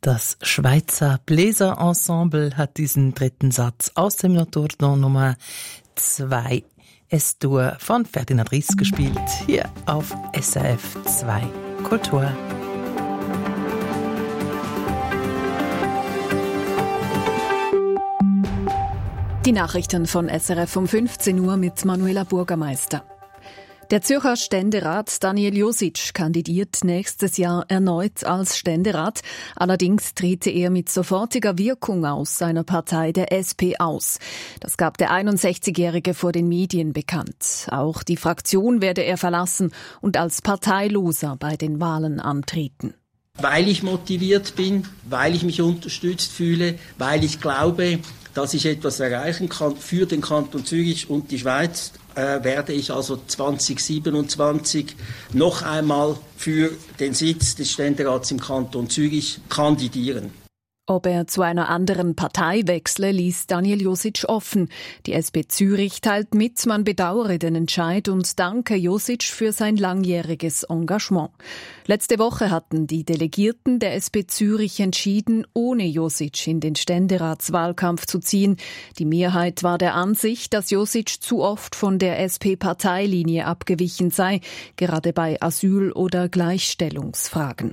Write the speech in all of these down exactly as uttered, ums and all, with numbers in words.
Das Schweizer Bläserensemble hat diesen dritten Satz aus dem Notturno Nummer zwei S-Dur von Ferdinand Ries gespielt, hier auf S R F zwei Kultur. Die Nachrichten von S R F um fünfzehn Uhr mit Manuela Bürgermeister. Der Zürcher Ständerat Daniel Josic kandidiert nächstes Jahr erneut als Ständerat. Allerdings trete er mit sofortiger Wirkung aus seiner Partei der S P aus. Das gab der einundsechzigjährige vor den Medien bekannt. Auch die Fraktion werde er verlassen und als Parteiloser bei den Wahlen antreten. Weil ich motiviert bin, weil ich mich unterstützt fühle, weil ich glaube, dass ich etwas erreichen kann für den Kanton Zürich und die Schweiz, äh, werde ich also zwanzig siebenundzwanzig noch einmal für den Sitz des Ständerats im Kanton Zürich kandidieren. Ob er zu einer anderen Partei wechsle, ließ Daniel Josic offen. Die S P Zürich teilt mit, man bedauere den Entscheid und danke Josic für sein langjähriges Engagement. Letzte Woche hatten die Delegierten der S P Zürich entschieden, ohne Josic in den Ständeratswahlkampf zu ziehen. Die Mehrheit war der Ansicht, dass Josic zu oft von der S P-Parteilinie abgewichen sei, gerade bei Asyl- oder Gleichstellungsfragen.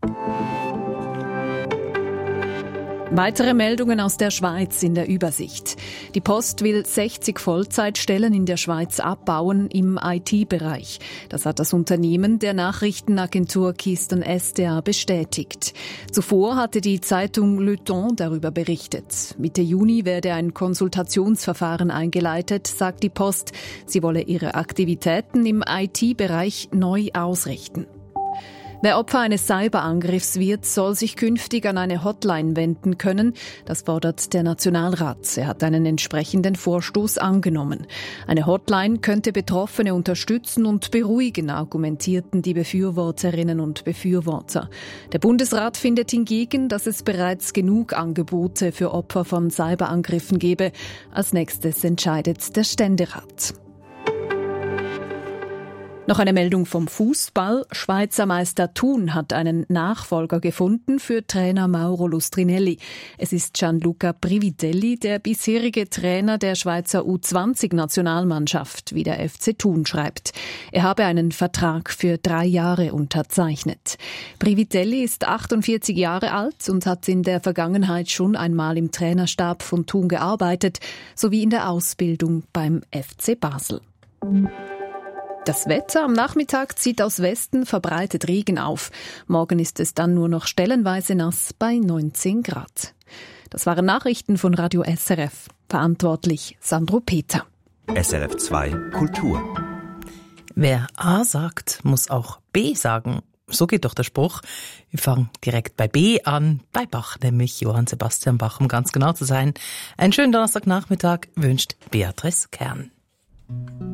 Weitere Meldungen aus der Schweiz in der Übersicht. Die Post will sechzig Vollzeitstellen in der Schweiz abbauen im I T-Bereich. Das hat das Unternehmen der Nachrichtenagentur Keystone S D A bestätigt. Zuvor hatte die Zeitung Le Temps darüber berichtet. Mitte Juni werde ein Konsultationsverfahren eingeleitet, sagt die Post. Sie wolle ihre Aktivitäten im I T-Bereich neu ausrichten. Wer Opfer eines Cyberangriffs wird, soll sich künftig an eine Hotline wenden können. Das fordert der Nationalrat. Er hat einen entsprechenden Vorstoß angenommen. Eine Hotline könnte Betroffene unterstützen und beruhigen, argumentierten die Befürworterinnen und Befürworter. Der Bundesrat findet hingegen, dass es bereits genug Angebote für Opfer von Cyberangriffen gebe. Als nächstes entscheidet der Ständerat. Noch eine Meldung vom Fußball. Schweizer Meister Thun hat einen Nachfolger gefunden für Trainer Mauro Lustrinelli. Es ist Gianluca Privitelli, der bisherige Trainer der Schweizer U zwanzig Nationalmannschaft, wie der F C Thun schreibt. Er habe einen Vertrag für drei Jahre unterzeichnet. Privitelli ist achtundvierzig Jahre alt und hat in der Vergangenheit schon einmal im Trainerstab von Thun gearbeitet, sowie in der Ausbildung beim F C Basel. Das Wetter am Nachmittag zieht aus Westen verbreitet Regen auf. Morgen ist es dann nur noch stellenweise nass bei neunzehn Grad. Das waren Nachrichten von Radio S R F. Verantwortlich Sandro Peter. S R F zwei Kultur. Wer A sagt, muss auch B sagen. So geht doch der Spruch. Wir fangen direkt bei B an, bei Bach, nämlich Johann Sebastian Bach, um ganz genau zu sein. Einen schönen Donnerstagnachmittag wünscht Beatrice Kern.